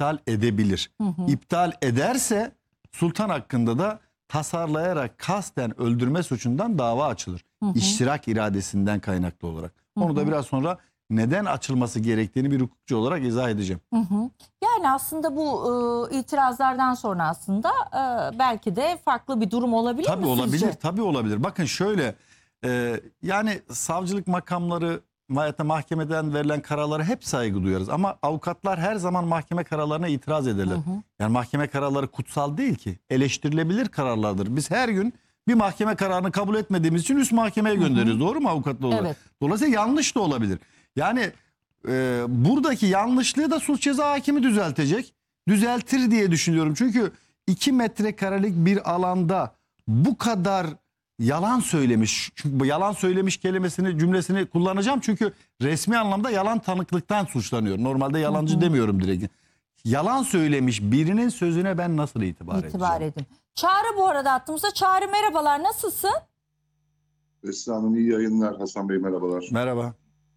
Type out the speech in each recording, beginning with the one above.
iptal edebilir. İptal ederse sultan hakkında da tasarlayarak kasten öldürme suçundan dava açılır. İştirak iradesinden kaynaklı olarak. Onu da biraz sonra neden açılması gerektiğini bir hukukçu olarak izah edeceğim. Yani aslında bu itirazlardan sonra aslında belki de farklı bir durum olabilir Tabii mi olabilir, sizce? tabii olabilir. Bakın şöyle, yani savcılık makamları veyahut da mahkemeden verilen kararlara hep saygı duyarız. Ama avukatlar her zaman mahkeme kararlarına itiraz ederler. Yani mahkeme kararları kutsal değil ki. Eleştirilebilir kararlardır. Biz her gün bir mahkeme kararını kabul etmediğimiz için üst mahkemeye göndeririz. Doğru mu avukatlar olarak? Evet. Dolayısıyla yanlış da olabilir. Yani buradaki yanlışlığı da suç ceza hakimi düzeltecek. Düzeltir diye düşünüyorum. Çünkü 2 metrekarelik bir alanda bu kadar yalan söylemiş. Çünkü bu yalan söylemiş cümlesini kullanacağım. Çünkü resmi anlamda yalan tanıklıktan suçlanıyor. Normalde yalancı demiyorum direkt. Yalan söylemiş birinin sözüne ben nasıl itibar edeceğim? Çağrı bu arada attığımızda. Çağrı merhabalar, nasılsın? Esra Hanım iyi yayınlar. Hasan Bey merhabalar. Merhaba.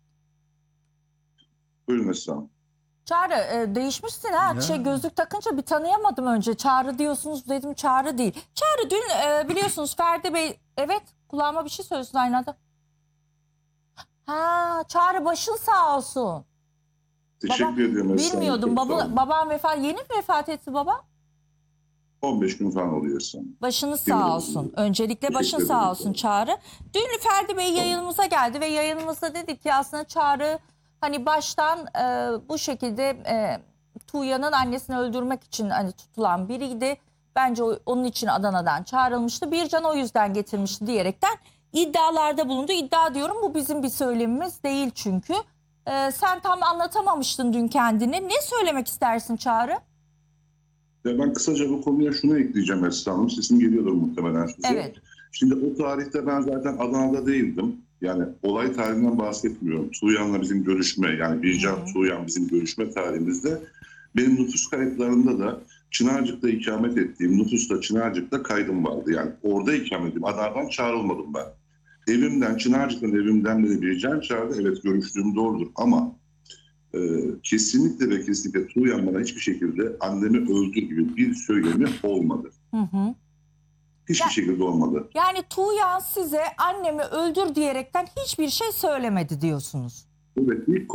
Buyurun Esra Hanım. Çağrı değişmişsin ha. Gözlük takınca bir tanıyamadım önce. Çağrı diyorsunuz dedim, Çağrı değil. Çağrı dün biliyorsunuz Ferdi Bey, evet kulağıma bir şey söylüyorsun aynı anda. Ha, Çağrı başın sağ olsun. Teşekkür ediyorum Esra Hanım. Bilmiyordum. Babam yeni mi vefat etti baba? 15 gün falan oluyor Esra Hanım. Başınız sağ olsun. Öncelikle başın sağ olsun Çağrı. Dün Ferdi Bey yayınımıza geldi ve yayınımızda dedik ki aslında Çağrı hani baştan bu şekilde Tuğya'nın annesini öldürmek için hani tutulan biriydi. Bence onun için Adana'dan çağrılmıştı. Bircan o yüzden getirmişti diyerekten iddialarda bulundu. İddia diyorum, bu bizim bir söylemimiz değil çünkü. Sen tam anlatamamıştın dün kendini. Ne söylemek istersin Çağrı? Ya ben kısaca bu konuya şunu ekleyeceğim Esra Hanım. Sesim geliyordur muhtemelen size. Evet. Şimdi o tarihte ben zaten Adana'da değildim. Yani olay tarihinden bahsetmiyorum. Tuğyan'la bizim görüşme, yani Bircan Tuğyan bizim görüşme tarihimizde benim nüfus kayıtlarında da Çınarcık'ta ikamet ettiğim, nüfusta Çınarcık'ta kaydım vardı. Yani orada ikamet ettiğim, Adana'dan çağrılmadım ben. Evimden, Çınarcık'tan evimden beri Bircan çağırdı. Evet, görüştüğüm doğrudur ama kesinlikle ve kesinlikle Tuğyan bana hiçbir şekilde annemi öldür gibi bir söylemi olmadı. Hiçbir şekilde olmadı. Yani Tuğyan size annemi öldür diyerekten hiçbir şey söylemedi diyorsunuz. Evet, ilk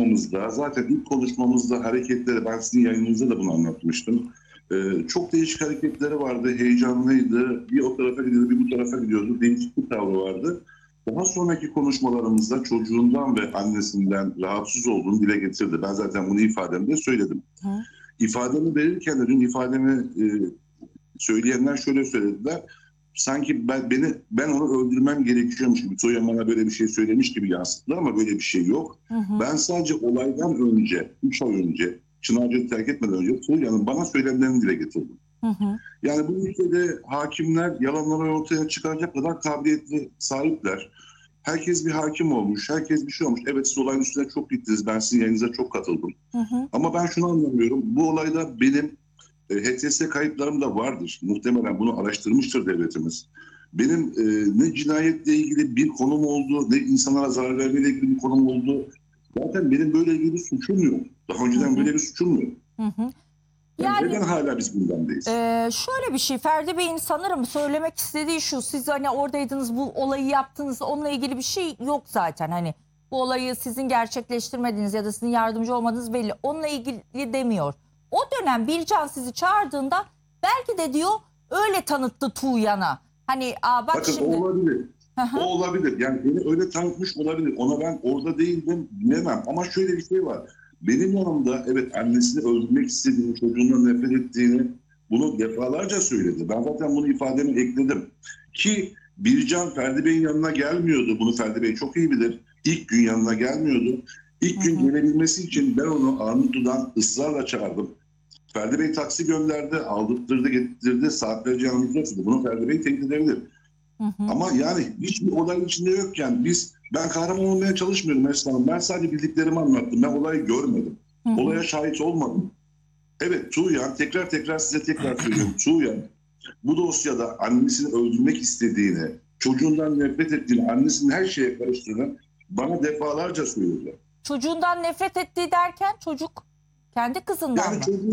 konuşmamızda hareketleri, ben sizin yayınınızda da bunu anlatmıştım. Çok değişik hareketleri vardı, heyecanlıydı. Bir o tarafa gidiyordu, bir bu tarafa gidiyordu. Değişik bir tavrı vardı. Daha sonraki konuşmalarımızda çocuğundan ve annesinden rahatsız olduğunu dile getirdi. Ben zaten bunu ifademde söyledim. İfademi verirken de dün ifademi söyleyenler şöyle söylediler. Sanki ben onu öldürmem gerekiyormuş gibi. Tuğyan bana böyle bir şey söylemiş gibi yansıttılar ama böyle bir şey yok. Ben sadece olaydan önce, 3 ay önce, Çınarcık'ı terk etmeden önce Tuğyan'ın bana söylemlerini dile getirdim. Yani bu ülkede hakimler yalanları ortaya çıkaracak kadar kabiliyetli sahipler. Herkes bir hakim olmuş, herkes bir şey olmuş. Evet, siz olayın üstüne çok gittiniz, ben sizin yayınıza çok katıldım. Ama ben şunu anlamıyorum, bu olayda benim HTS kayıtlarım da vardır. Muhtemelen bunu araştırmıştır devletimiz. Benim ne cinayetle ilgili bir konum oldu, ne insanlara zarar vermeyle ilgili bir konum oldu. Zaten benim böyle ilgili bir suçum yok. Daha önceden böyle bir suçum yok. Yani neden hala biz gündemdeyiz? Şöyle bir şey, Ferdi Bey'in sanırım söylemek istediği şu: siz hani oradaydınız, bu olayı yaptınız, onunla ilgili bir şey yok zaten. Hani bu olayı sizin gerçekleştirmediğiniz ya da sizin yardımcı olmadığınız belli. Onunla ilgili demiyor. O dönem Bircan sizi çağırdığında belki de diyor öyle tanıttı Tuğyan'a. Hani bak bakın, şimdi. o olabilir. O olabilir. Yani beni öyle tanıtmış olabilir. Ona ben orada değildim bilemem. Ama şöyle bir şey var. Benim yanımda evet annesini öldürmek istediğini, çocuğundan nefret ettiğini bunu defalarca söyledi. Ben zaten bunu ifademi ekledim. Ki Bircan Ferdi Bey'in yanına gelmiyordu. Bunu Ferdi Bey çok iyi bilir. İlk gün yanına gelmiyordu. İlk gün gelebilmesi için ben onu Armutlu'dan ısrarla çağırdım. Ferdi Bey taksi gönderdi, aldırttırdı, getirdi, saatlerce yanımızda tuttu. Bunu Ferdi Bey tehdit edebilir. Ama yani hiçbir olayın içinde yokken ben kahraman olmaya çalışmıyorum Esra Hanım. Ben sadece bildiklerimi anlattım. Ben olayı görmedim. Olaya şahit olmadım. Evet, Tuğyan, tekrar size söylüyorum. Tuğyan bu dosyada annesini öldürmek istediğini, çocuğundan nefret ettiğini, annesinin her şeye karıştığını bana defalarca söyledi. Çocuğundan nefret ettiği derken çocuk kendi kızından mı?